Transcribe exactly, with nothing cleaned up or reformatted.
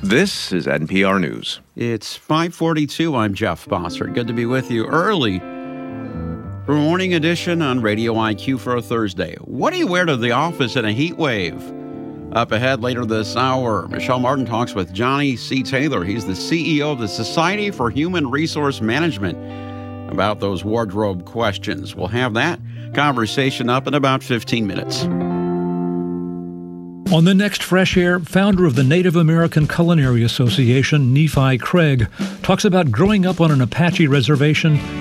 This is N P R News. It's five forty-two. I'm Jeff Bossert. Good to be with you early for Morning Edition on Radio I Q for a Thursday. What do you wear to the office in a heat wave? Up ahead later this hour, Michelle Martin talks with Johnny C. Taylor. He's the C E O of the Society for Human Resource Management about those wardrobe questions. We'll have that conversation up in about fifteen minutes. On the next Fresh Air, founder of the Native American Culinary Association, Nephi Craig, talks about growing up on an Apache reservation